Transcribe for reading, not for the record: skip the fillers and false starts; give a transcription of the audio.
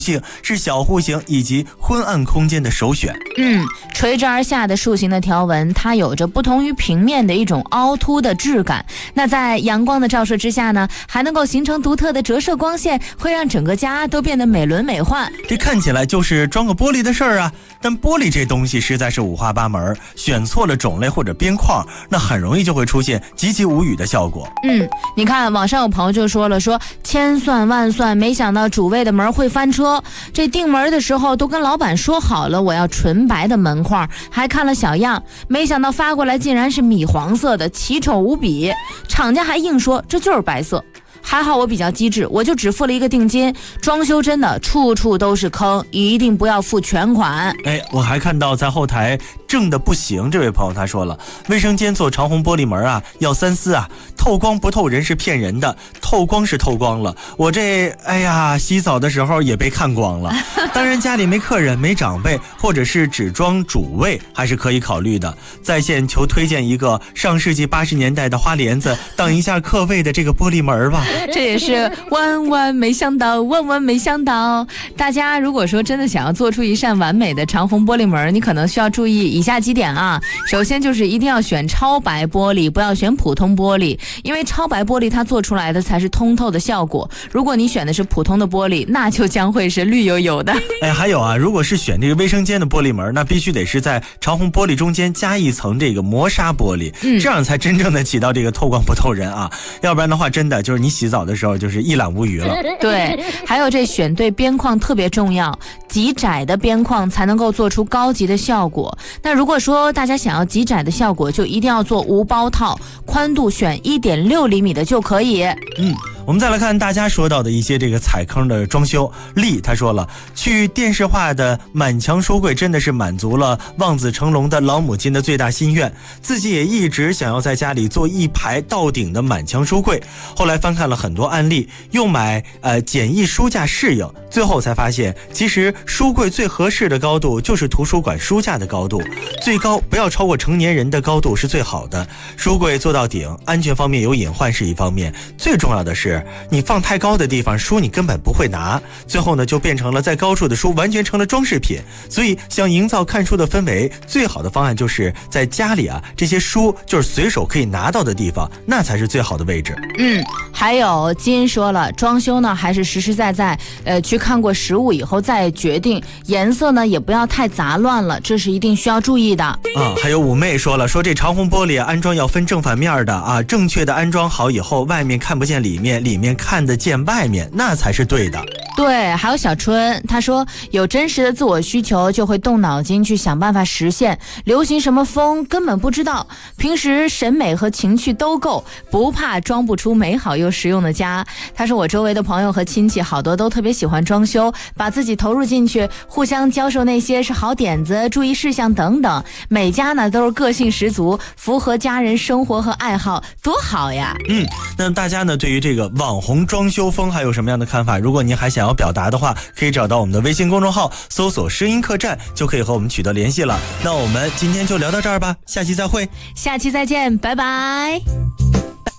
是小户型以及昏暗空间的首选。 垂直而下的竖形的条纹，它有着不同于平面的一种凹凸的质感。那在阳光的照射之下呢，还能够形成独特的折射光线，会让整个家都变得美轮美奂。 这看起来就是装个玻璃的事儿啊，但玻璃这东西实在是五花八门，选错了种类或者边框，那很容易就会出现极其无语的效果。 你看网上有朋友就说了，千算万算，没想到主卫的门会翻车。这订门的时候都跟老板说好了，我要纯白的门框，还看了小样，没想到发过来竟然是米黄色的，奇丑无比。厂家还硬说这就是白色。还好我比较机智，我就只付了一个定金。装修真的处处都是坑，一定不要付全款。 我还看到在后台正的不行，这位朋友他说了，卫生间做长虹玻璃门啊，要三思啊，透光不透人是骗人的，透光是透光了，我这洗澡的时候也被看光了。当然家里没客人没长辈，或者是只装主卫还是可以考虑的。在线求推荐一个上世纪80年代的花帘子当一下客位的这个玻璃门吧。 这也是万万没想到，万万没想到。大家如果说真的想要做出一扇完美的长虹玻璃门，你可能需要注意以下几点啊。首先就是一定要选超白玻璃，不要选普通玻璃，因为超白玻璃它做出来的才是通透的效果。如果你选的是普通的玻璃，那就将会是绿油油的。 还有啊，如果是选这个卫生间的玻璃门，那必须得是在长虹玻璃中间加一层这个磨砂玻璃，这样才真正的起到这个透光不透人啊。要不然的话，真的就是你洗澡的时候就是一览无余了。 对，还有这选对边框特别重要，极窄的边框才能够做出高级的效果。那如果说大家想要极窄的效果，就一定要做无包套，宽度选1.6厘米的就可以。 我们再来看大家说到的一些这个踩坑的装修。丽他说了，去电视化的满墙书柜真的是满足了望子成龙的老母亲的最大心愿，自己也一直想要在家里做一排到顶的满墙书柜。后来翻看了很多案例，又买简易书架适应，最后才发现其实书柜最合适的高度就是图书馆书架的高度，最高不要超过成年人的高度是最好的。书柜做到顶，安全方面有隐患是一方面，最重要的是你放太高的地方，书你根本不会拿，最后呢就变成了在高处的书完全成了装饰品。所以想营造看书的氛围，最好的方案就是在家里啊，这些书就是随手可以拿到的地方，那才是最好的位置。 还有金说了，装修呢还是实实在在去看过实物以后再决定，颜色呢也不要太杂乱了，这是一定需要注意的。 还有五妹说了，说这长虹玻璃安装要分正反面的啊，正确的安装好以后，外面看不见里面，里面看得见外面，那才是对的。 对，还有小春，他说有真实的自我需求就会动脑筋去想办法实现，流行什么风根本不知道，平时审美和情趣都够，不怕装不出美好又实用的家。他说我周围的朋友和亲戚好多都特别喜欢装修，把自己投入进去，互相教授那些是好点子、注意事项等等，每家呢都是个性十足，符合家人生活和爱好，多好呀。 那大家呢对于这个网红装修风还有什么样的看法？如果您还想要表达的话，可以找到我们的微信公众号搜索声音客栈，就可以和我们取得联系了。那我们今天就聊到这儿吧，下期再会， 下期再见，拜拜。